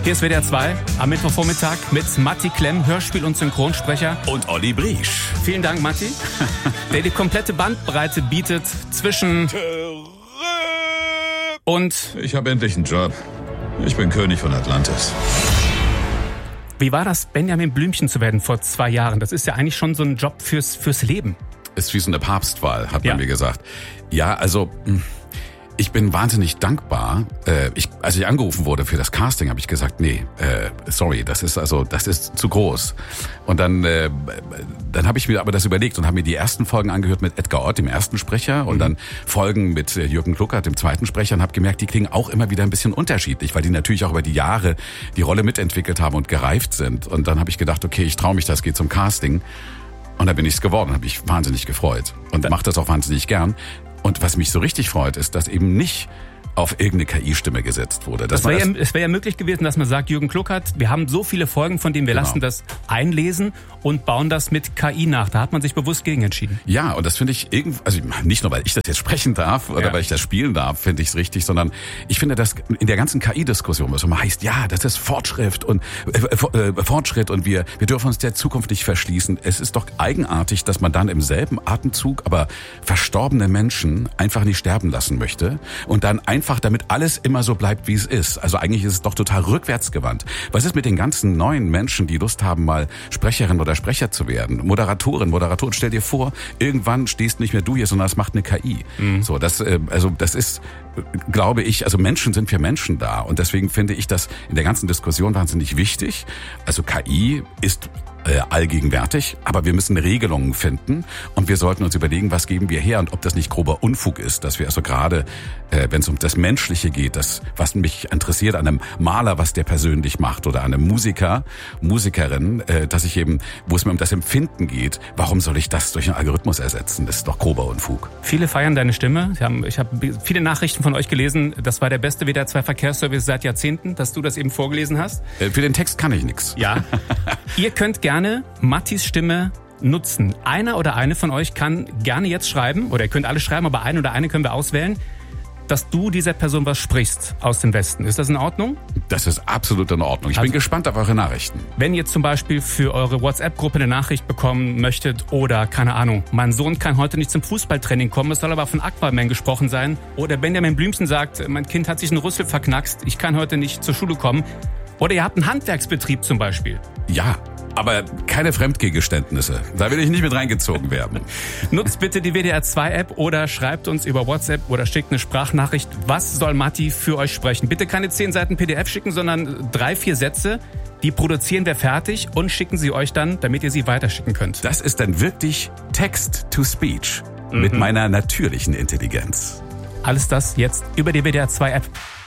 Hier ist WDR 2 am Mittwochvormittag mit Matti Klemm, Hörspiel- und Synchronsprecher. Und Olli Briesch. Vielen Dank, Matti. Der die komplette Bandbreite bietet zwischen und... Ich habe endlich einen Job. Ich bin König von Atlantis. Wie war das, Benjamin Blümchen zu werden vor 2 Jahren? Das ist ja eigentlich schon so ein Job fürs Leben. Ist wie so eine Papstwahl, hat man mir gesagt. Ja, also... Ich bin wahnsinnig dankbar. Als ich angerufen wurde für das Casting, habe ich gesagt, nee, sorry, das ist zu groß. Und dann habe ich mir aber das überlegt und habe mir die ersten Folgen angehört mit Edgar Ott, dem ersten Sprecher, und dann Folgen mit Jürgen Kluckert, dem zweiten Sprecher, und habe gemerkt, die klingen auch immer wieder ein bisschen unterschiedlich, weil die natürlich auch über die Jahre die Rolle mitentwickelt haben und gereift sind. Und dann habe ich gedacht, okay, ich traue mich das, gehe zum Casting. Und da bin ich's geworden, habe mich wahnsinnig gefreut und mache das auch wahnsinnig gern. Und was mich so richtig freut, ist, dass eben nicht auf irgendeine KI-Stimme gesetzt wurde. Es wäre ja möglich gewesen, dass man sagt, Jürgen Kluckert, wir haben so viele Folgen, von denen wir lassen das einlesen und bauen das mit KI nach. Da hat man sich bewusst gegen entschieden. Ja, und das finde ich also nicht nur, weil ich das jetzt sprechen darf oder weil ich das spielen darf, finde ich es richtig, sondern ich finde, dass in der ganzen KI-Diskussion, was immer heißt, ja, das ist Fortschritt und wir dürfen uns der Zukunft nicht verschließen. Es ist doch eigenartig, dass man dann im selben Atemzug aber verstorbene Menschen einfach nicht sterben lassen möchte und dann einfach, damit alles immer so bleibt, wie es ist. Also eigentlich ist es doch total rückwärtsgewandt. Was ist mit den ganzen neuen Menschen, die Lust haben, mal Sprecherin oder Sprecher zu werden? Moderatorin, stell dir vor, irgendwann stehst nicht mehr du hier, sondern das macht eine KI. So, das ist, glaube ich, also Menschen sind für Menschen da. Und deswegen finde ich das in der ganzen Diskussion wahnsinnig wichtig. Also KI ist allgegenwärtig, aber wir müssen Regelungen finden und wir sollten uns überlegen, was geben wir her und ob das nicht grober Unfug ist, dass wir also gerade, wenn es um das Menschliche geht, das, was mich interessiert an einem Maler, was der persönlich macht, oder an einem Musiker, Musikerin, dass ich eben, wo es mir um das Empfinden geht, warum soll ich das durch einen Algorithmus ersetzen? Das ist doch grober Unfug. Viele feiern deine Stimme. Ich habe viele Nachrichten von euch gelesen. Das war der beste WDR 2 Verkehrsservice seit Jahrzehnten, dass du das eben vorgelesen hast. Für den Text kann ich nichts. Ja. Ihr könnt gerne Mattis Stimme nutzen. Einer oder eine von euch kann gerne jetzt schreiben, oder ihr könnt alle schreiben, aber eine oder eine können wir auswählen, dass du dieser Person was sprichst aus dem Westen. Ist das in Ordnung? Das ist absolut in Ordnung. Ich bin gespannt auf eure Nachrichten. Wenn ihr zum Beispiel für eure WhatsApp-Gruppe eine Nachricht bekommen möchtet oder, keine Ahnung, mein Sohn kann heute nicht zum Fußballtraining kommen, es soll aber von Aquaman gesprochen sein. Oder Benjamin Blümchen sagt, mein Kind hat sich einen Rüssel verknackst, ich kann heute nicht zur Schule kommen. Oder ihr habt einen Handwerksbetrieb zum Beispiel. Ja, aber keine Fremdgeständnisse. Da will ich nicht mit reingezogen werden. Nutzt bitte die WDR 2 App oder schreibt uns über WhatsApp oder schickt eine Sprachnachricht. Was soll Matti für euch sprechen? Bitte keine 10 Seiten PDF schicken, sondern 3-4 Sätze. Die produzieren wir fertig und schicken sie euch dann, damit ihr sie weiterschicken könnt. Das ist dann wirklich Text-to-Speech mit meiner natürlichen Intelligenz. Alles das jetzt über die WDR 2 App.